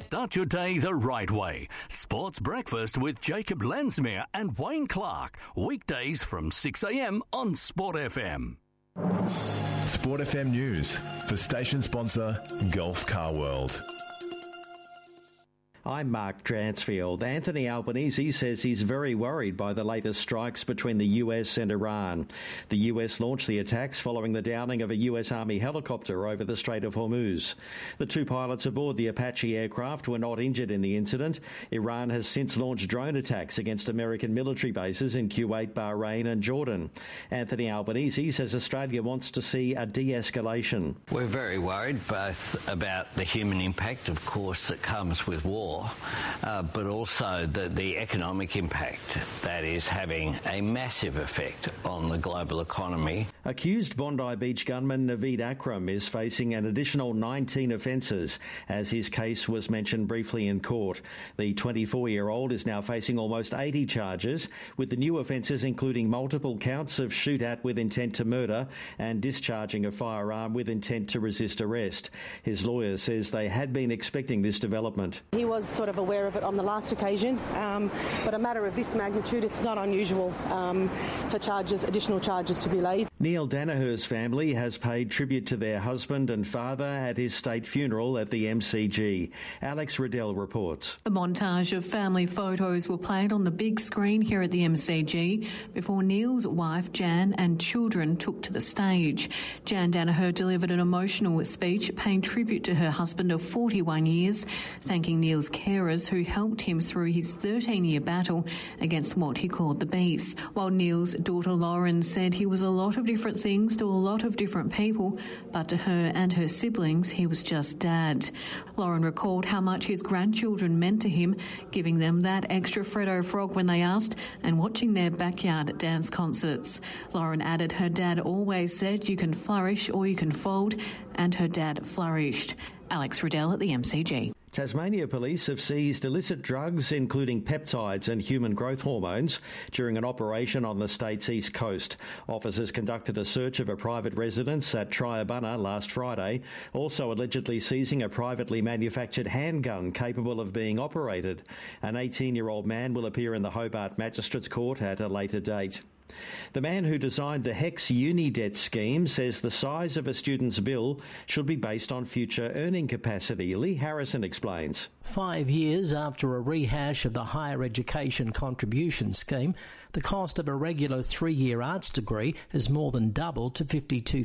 Start your day the right way. Sports Breakfast with Jacob Lensmere and Wayne Clark. Weekdays from 6 a.m. on Sport FM. Sport FM News for station sponsor Gulf Car World. I'm Mark Dransfield. Anthony Albanese says he's very worried by the latest strikes between the US and Iran. The US launched the attacks following the downing of a US Army helicopter over the Strait of Hormuz. The two pilots aboard the Apache aircraft were not injured in the incident. Iran has since launched drone attacks against American military bases in Kuwait, Bahrain and Jordan. Anthony Albanese says Australia wants to see a de-escalation. We're very worried both about the human impact, of course, that comes with war, but also the economic impact that is having a massive effect on the global economy. Accused Bondi Beach gunman Naveed Akram is facing an additional 19 offences as his case was mentioned briefly in court. The 24-year-old is now facing almost 80 charges, with the new offences including multiple counts of shoot at with intent to murder and discharging a firearm with intent to resist arrest. His lawyer says they had been expecting this development. He was sort of aware of it on the last occasion, but a matter of this magnitude, it's not unusual for additional charges to be laid. Neil Danaher's family has paid tribute to their husband and father at his state funeral at the MCG. Alex Riddell reports. A montage of family photos were played on the big screen here at the MCG before Neil's wife Jan and children took to the stage. Jan Danaher delivered an emotional speech paying tribute to her husband of 41 years, thanking Neil's carers who helped him through his 13-year battle against what he called the beast. While Neil's daughter Lauren said he was a lot of different things to a lot of different people, but to her and her siblings he was just dad. Lauren recalled how much his grandchildren meant to him, giving them that extra Freddo frog when they asked and watching their backyard dance concerts. Lauren added her dad always said you can flourish or you can fold, and her dad flourished. Alex Riddell at the MCG. Tasmania Police have seized illicit drugs, including peptides and human growth hormones, during an operation on the state's east coast. Officers conducted a search of a private residence at Triabunna last Friday, also allegedly seizing a privately manufactured handgun capable of being operated. An 18-year-old man will appear in the Hobart Magistrates Court at a later date. The man who designed the HEX uni debt scheme says the size of a student's bill should be based on future earning capacity. Lee Harrison explains. 5 years after a rehash of the higher education contribution scheme, the cost of a regular 3-year arts degree has more than doubled to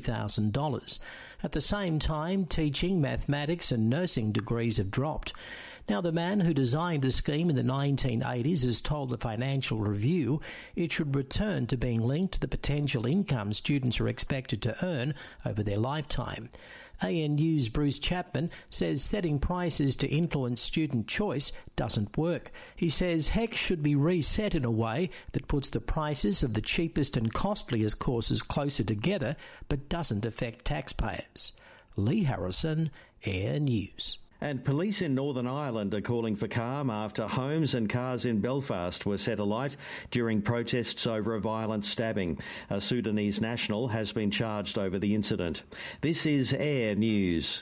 $52,000. At the same time, teaching, mathematics and nursing degrees have dropped. Now, the man who designed the scheme in the 1980s has told the Financial Review it should return to being linked to the potential income students are expected to earn over their lifetime. ANU's Bruce Chapman says setting prices to influence student choice doesn't work. He says HEX should be reset in a way that puts the prices of the cheapest and costliest courses closer together but doesn't affect taxpayers. Lee Harrison, Air News. And police in Northern Ireland are calling for calm after homes and cars in Belfast were set alight during protests over a violent stabbing. A Sudanese national has been charged over the incident. This is Air News.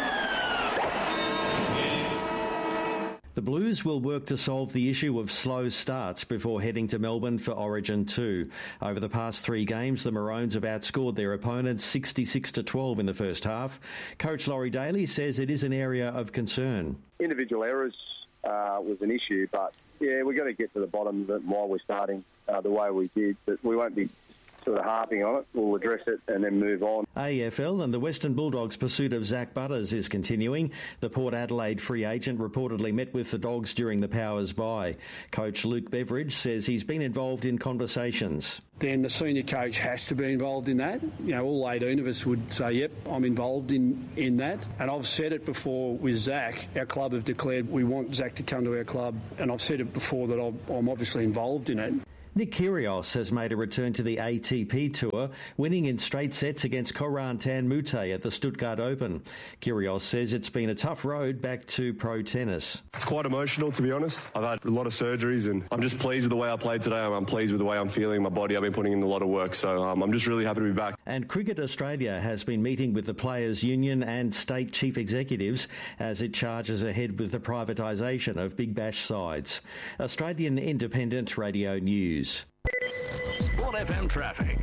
The Blues will work to solve the issue of slow starts before heading to Melbourne for Origin 2. Over the past 3 games, the Maroons have outscored their opponents 66-12 in the first half. Coach Laurie Daly says it is an area of concern. Individual errors was an issue, but yeah, we've got to get to the bottom of it while we're starting the way we did. But we won't be sort of harping on it. We'll address it and then move on. AFL and the Western Bulldogs' pursuit of Zach Butters is continuing. The Port Adelaide free agent reportedly met with the Dogs during the Powers bye. Coach Luke Beveridge says he's been involved in conversations. Then the senior coach has to be involved in that. You know, all 18 of us would say, yep, I'm involved in that. And I've said it before with Zach. Our club have declared we want Zach to come to our club. And I've said it before that I'm obviously involved in it. Nick Kyrgios has made a return to the ATP Tour, winning in straight sets against Corentin Moutet at the Stuttgart Open. Kyrgios says it's been a tough road back to pro tennis. It's quite emotional, to be honest. I've had a lot of surgeries and I'm just pleased with the way I played today. I'm pleased with the way I'm feeling my body. I've been putting in a lot of work, so I'm just really happy to be back. And Cricket Australia has been meeting with the Players Union and state chief executives as it charges ahead with the privatisation of Big Bash sides. Australian Independent Radio News. Sport FM traffic.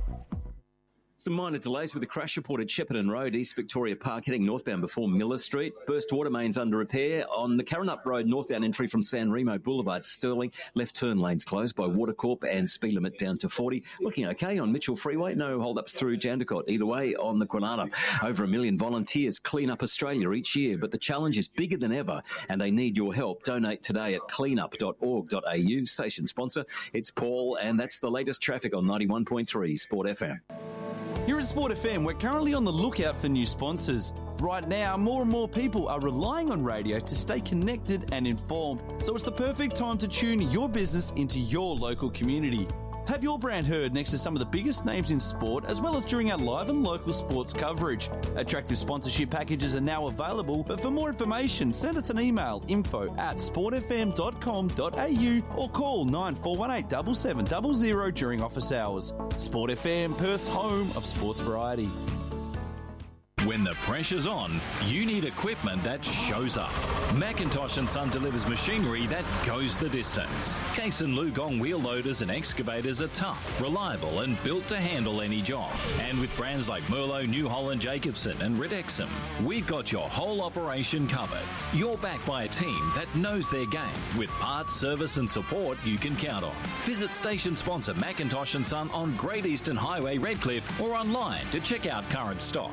Some minor delays with a crash report at Shepparton Road, East Victoria Park, heading northbound before Miller Street. Burst water mains under repair. On the Karrinyup Road, northbound entry from San Remo Boulevard, Stirling. Left turn lanes closed by Watercorp and speed limit down to 40. Looking okay on Mitchell Freeway. No hold-ups through Jandakot. Either way, on the Granada. Over 1 million volunteers clean up Australia each year, but the challenge is bigger than ever and they need your help. Donate today at cleanup.org.au. Station sponsor, it's Paul, and that's the latest traffic on 91.3 Sport FM. Here at Sport FM, we're currently on the lookout for new sponsors. Right now, more and more people are relying on radio to stay connected and informed, so it's the perfect time to tune your business into your local community. Have your brand heard next to some of the biggest names in sport, as well as during our live and local sports coverage. Attractive sponsorship packages are now available, but for more information, send us an email, info@sportfm.com.au, or call 9418 7700 during office hours. Sport FM, Perth's home of sports variety. When the pressure's on, you need equipment that shows up. Macintosh & Son delivers machinery that goes the distance. Case & Lugong wheel loaders and excavators are tough, reliable and built to handle any job. And with brands like Merlo, New Holland, Jacobson and Ridexum, we've got your whole operation covered. You're backed by a team that knows their game, with parts, service and support you can count on. Visit station sponsor Macintosh & Son on Great Eastern Highway, Redcliffe, or online to check out current stock.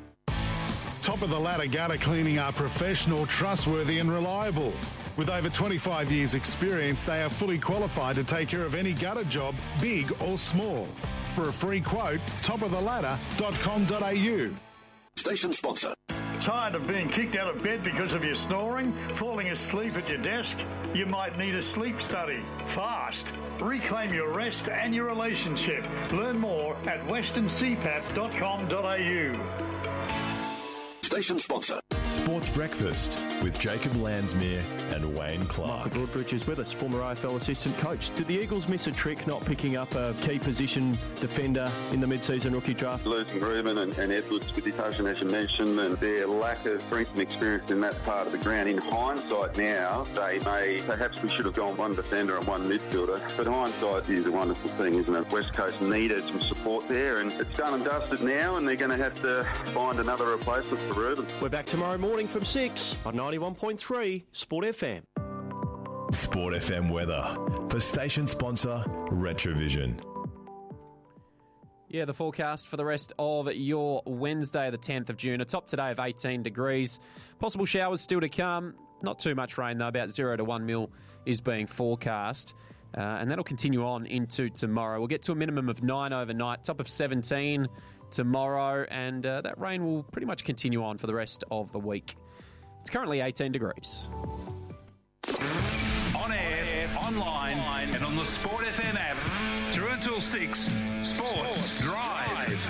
Top of the ladder gutter cleaning are professional, trustworthy and reliable. With over 25 years experience, they are fully qualified to take care of any gutter job, big or small. For a free quote, topoftheladder.com.au. Station sponsor. Tired of being kicked out of bed because of your snoring? Falling asleep at your desk? You might need a sleep study. Fast. Reclaim your rest and your relationship. Learn more at westerncpap.com.au. Station sponsor. Sports Breakfast with Jacob Landsmere and Wayne Clark. Michael Broadbridge is with us, former AFL assistant coach. Did the Eagles miss a trick not picking up a key position defender in the mid-season rookie draft? Losing Reuben and Edwards with the position, as you mentioned, and their lack of strength and experience in that part of the ground. In hindsight now, they may, perhaps we should have gone one defender and one midfielder, but hindsight is a wonderful thing, isn't it? West Coast needed some support there, and it's done and dusted now, and they're going to have to find another replacement for Reuben. We're back tomorrow morning from 6 on 91.3 Sport FM. Sport FM weather for station sponsor Retrovision. Yeah, the forecast for the rest of your Wednesday, the 10th of June. A top today of 18 degrees. Possible showers still to come. Not too much rain, though. About 0 to 1 mil is being forecast. And that'll continue on into tomorrow. We'll get to a minimum of 9 overnight. Top of 17 tomorrow. And that rain will pretty much continue on for the rest of the week. It's currently 18 degrees. On air, online, and on the Sport FM app. Through until 6, Sports Drive.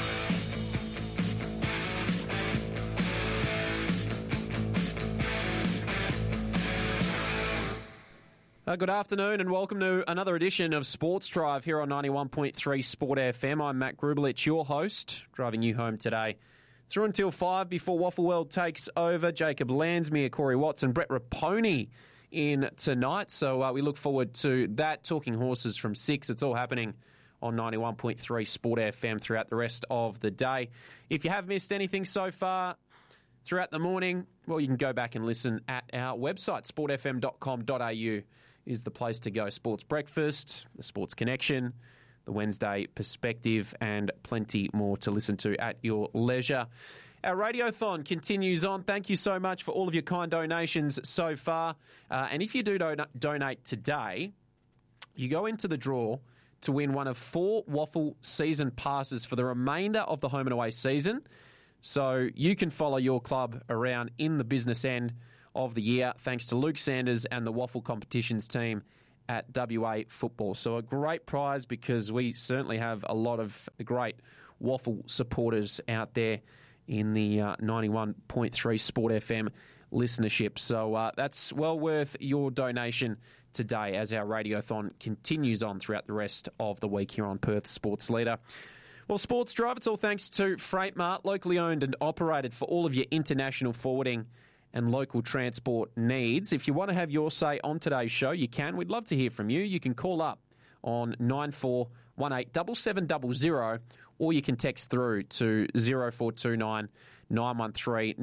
Good afternoon and welcome to another edition of Sports Drive here on 91.3 Sport FM. I'm Matt Grubelich, your host, driving you home today. Through until 5 before Waffle World takes over. Jacob Landsmere, Corey Watts and Brett Raponi in tonight. So we look forward to that. Talking horses from 6. It's all happening on 91.3 Sport FM throughout the rest of the day. If you have missed anything so far throughout the morning, well, you can go back and listen at our website, sportfm.com.au. is the place to go. Sports Breakfast, the Sports Connection, the Wednesday Perspective, and plenty more to listen to at your leisure. Our Radiothon continues on. Thank you so much for all of your kind donations so far. And if you do donate today, you go into the draw to win one of 4 Waffle season passes for the remainder of the home and away season. So you can follow your club around in the business end of the year, thanks to Luke Sanders and the Waffle Competitions team at WA football. So a great prize because we certainly have a lot of great Waffle supporters out there in the 91.3 Sport FM listenership. So that's well worth your donation today as our Radiothon continues on throughout the rest of the week here on Perth Sports Leader. Well, Sports Drive, it's all thanks to Freight Mart, locally owned and operated for all of your international forwarding and local transport needs. If you want to have your say on today's show, you can. We'd love to hear from you. You can call up on 9418 7700, or you can text through to 0429 913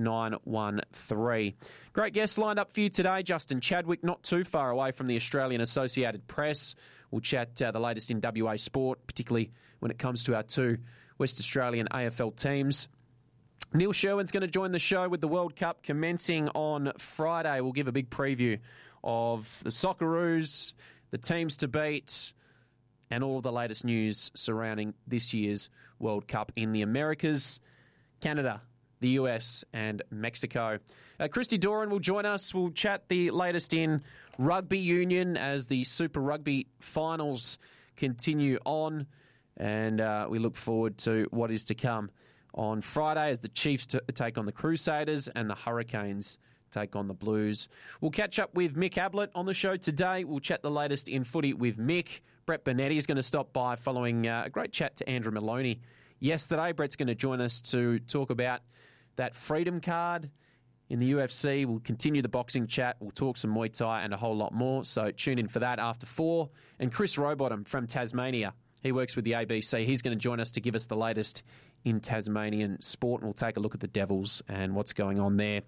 913. Great guests lined up for you today. Justin Chadwick, not too far away from the Australian Associated Press. We'll chat the latest in WA sport, particularly when it comes to our two West Australian AFL teams. Neil Sherwin's going to join the show with the World Cup commencing on Friday. We'll give a big preview of the Socceroos, the teams to beat, and all of the latest news surrounding this year's World Cup in the Americas, Canada, the US and Mexico. Christy Doran will join us. We'll chat the latest in rugby union as the Super Rugby finals continue on, and we look forward to what is to come on Friday as the Chiefs take on the Crusaders and the Hurricanes take on the Blues. We'll catch up with Mick Ablett on the show today. We'll chat the latest in footy with Mick. Brett Bonetti is going to stop by following a great chat to Andrew Maloney yesterday. Brett's going to join us to talk about that Freedom Card in the UFC. We'll continue the boxing chat. We'll talk some Muay Thai and a whole lot more. So tune in for that after 4. And Chris Rowbottom from Tasmania. He works with the ABC. He's going to join us to give us the latest in Tasmanian sport, and we'll take a look at the Devils and what's going on there.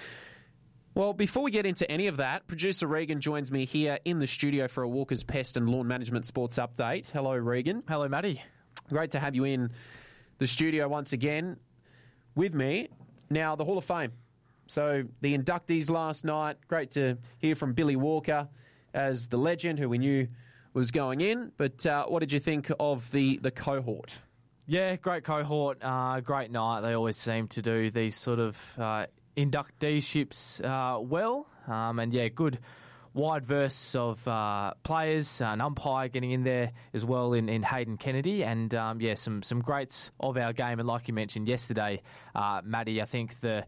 Well, before we get into any of that, producer Regan joins me here in the studio for a Walker's Pest and Lawn Management Sports Update. Hello, Regan. Hello, Matty. Great to have you in the studio once again with me. Now, the Hall of Fame. So the inductees last night, great to hear from Billy Walker as the legend who we knew was going in. But what did you think of the cohort? Yeah, great cohort, great night. They always seem to do these sort of inducteeships well. And yeah, good wide verse of players, an umpire getting in there as well in Hayden Kennedy, and yeah, some greats of our game. And like you mentioned yesterday, Matty, I think the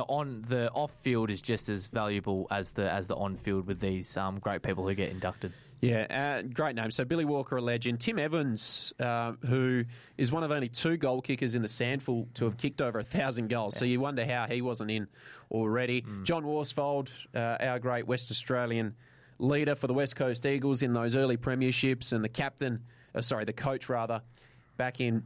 off field is just as valuable as the on field with these great people who get inducted. Yeah, great name. So Billy Walker, a legend. Tim Evans, who is one of only 2 goal kickers in the SANFL to have kicked over 1,000 goals. Yeah. So you wonder how he wasn't in already. John Worsfold, our great West Australian leader for the West Coast Eagles in those early premierships, and the coach back in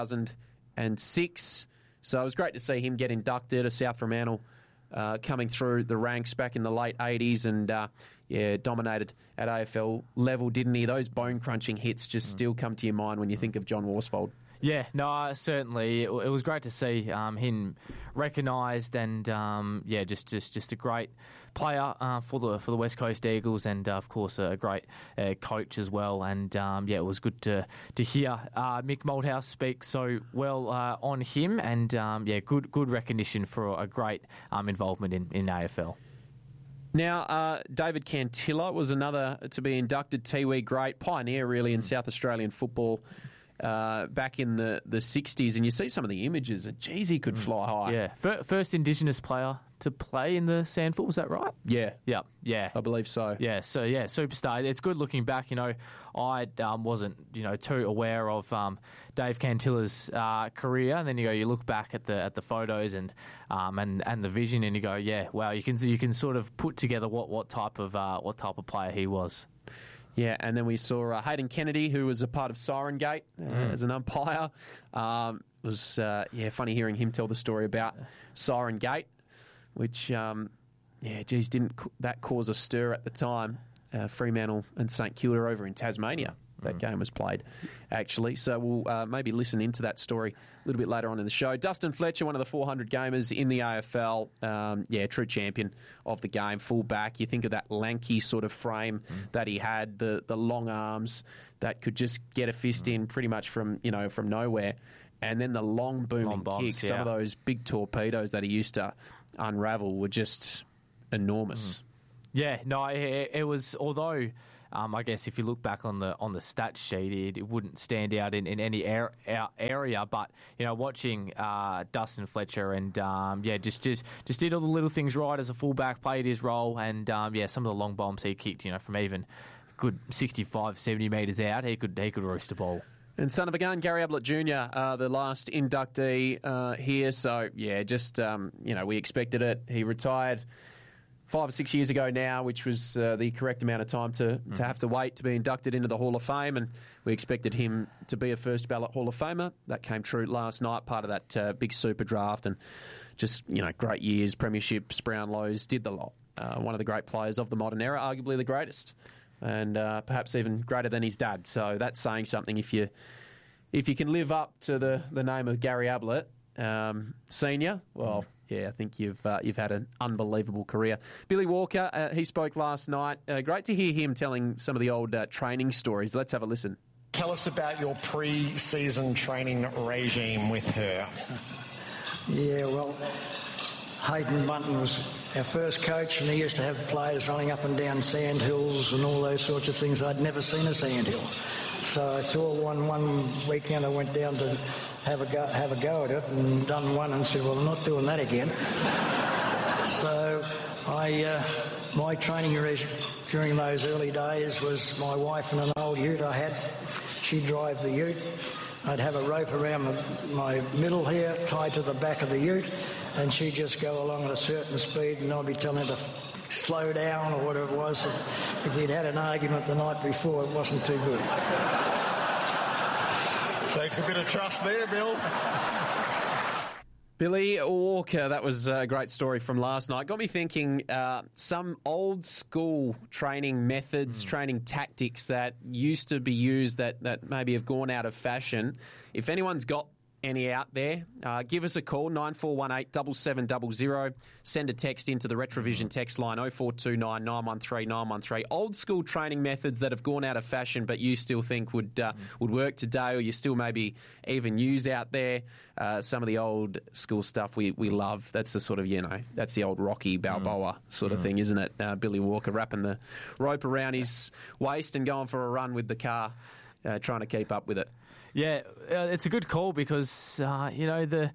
2006. So it was great to see him get inducted, a South Fremantle coming through the ranks back in the late 80s and dominated at AFL level, didn't he? Those bone-crunching hits just still come to your mind when you think of John Worsfold. Yeah, no, certainly. It was great to see him recognised and, just a great player for the West Coast Eagles and, of course, a great coach as well. And, it was good to hear Mick Malthouse speak so well on him and, good recognition for a great involvement in AFL. Now, David Cantilla was another to be inducted, Tiwi great, pioneer really in South Australian football back in the 60s. And you see some of the images, and geez, he could fly high. Yeah, first Indigenous player to play in the SANFL, was that right? Yeah. Yeah. I believe so. Yeah, so yeah, superstar. It's good looking back, I wasn't, too aware of Dave Cantilla's career, and then you look back at the photos and the vision, and you go, yeah, wow, you can sort of put together what type of player he was. Yeah, and then we saw Hayden Kennedy, who was a part of Siren Gate as an umpire. It was funny hearing him tell the story about Siren Gate, which didn't that cause a stir at the time? Fremantle and St Kilda over in Tasmania. That game was played, actually. So we'll maybe listen into that story a little bit later on in the show. Dustin Fletcher, one of the 400 gamers in the AFL, true champion of the game, full back. You think of that lanky sort of frame that he had, the long arms that could just get a fist in pretty much from nowhere. And then the long booming kicks, some of those big torpedoes that he used to unravel were just enormous. Yeah, no, it was, although I guess if you look back on the stats sheet, it wouldn't stand out in any area. But watching Dustin Fletcher and just did all the little things right as a fullback, played his role, and some of the long bombs he kicked, from even good 65, 70 metres out, he could roost a ball. And son of a gun, Gary Ablett Jr., the last inductee here. So, we expected it. He retired 5 or 6 years ago now, which was the correct amount of time to have to wait to be inducted into the Hall of Fame. And we expected him to be a first ballot Hall of Famer. That came true last night, part of that big super draft. And just, great years, premierships, Brownlows, did the lot. One of the great players of the modern era, arguably the greatest. And perhaps even greater than his dad. So that's saying something. If you can live up to the name of Gary Ablett Senior, well, I think you've had an unbelievable career. Billy Walker, he spoke last night. Great to hear him telling some of the old training stories. Let's have a listen. Tell us about your pre-season training regime with her. Yeah, well, Hayden Bunton was our first coach, and he used to have players running up and down sand hills and all those sorts of things. I'd never seen a sand hill. So I saw one weekend. I went down to have a go at it and done one and said, well, I'm not doing that again. So my training during those early days was my wife in an old ute I had. She'd drive the ute. I'd have a rope around my middle here tied to the back of the ute, and she'd just go along at a certain speed, and I'd be telling her to slow down or whatever it was. If we'd had an argument the night before, it wasn't too good. Takes a bit of trust there, Bill. Billy Walker, that was a great story from last night. Got me thinking some old school training methods, training tactics that used to be used that maybe have gone out of fashion. If anyone's got any out there, give us a call, 9418 7700. Send a text into the Retrovision text line, 0429 913 913. Old school training methods that have gone out of fashion but you still think would work today, or you still maybe even use out there. Some of the old school stuff we love. That's the sort of, that's the old Rocky Balboa sort of thing, isn't it? Billy Walker wrapping the rope around his waist and going for a run with the car, trying to keep up with it. Yeah, it's a good call because we know the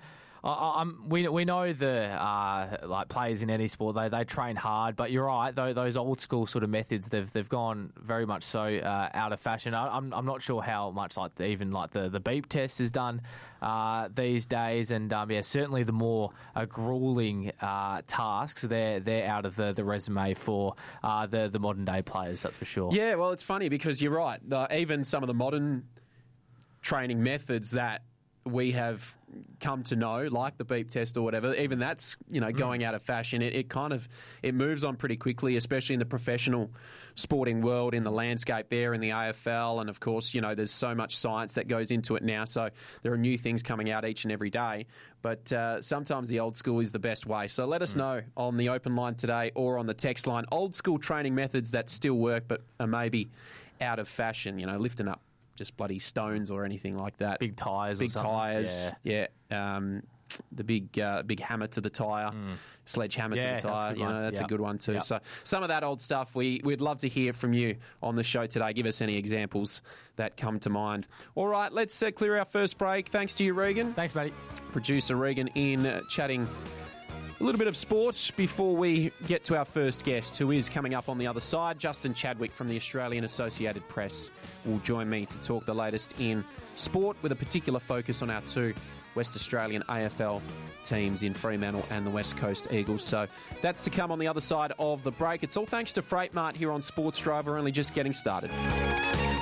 like players in any sport they train hard, but you're right, those old school sort of methods they've gone very much so out of fashion. I'm not sure how much the beep test is done these days, and certainly the more grueling tasks they're out of the resume for the modern day players. That's for sure. Yeah, well, it's funny because you're right. Even some of the modern training methods that we have come to know, like the beep test or whatever, even that's going out of fashion. It moves on pretty quickly, especially in the professional sporting world, in the landscape there, in the AFL, and of course there's so much science that goes into it now, so there are new things coming out each and every day, but sometimes the old school is the best way. So let us know on the open line today or on the text line, old school training methods that still work but are maybe out of fashion, lifting up just bloody stones or anything like that. Big tyres. Yeah. The big hammer to the tyre, sledgehammer to the tyre. That's a good one too. So some of that old stuff, we'd love to hear from you on the show today. Give us any examples that come to mind. All right, let's clear our first break. Thanks to you, Regan. Thanks, buddy. Producer Regan in chatting a little bit of sport before we get to our first guest, who is coming up on the other side. Justin Chadwick from the Australian Associated Press will join me to talk the latest in sport, with a particular focus on our two West Australian AFL teams in Fremantle and the West Coast Eagles. So that's to come on the other side of the break. It's all thanks to Freight Mart here on Sports Drive. We're only just getting started.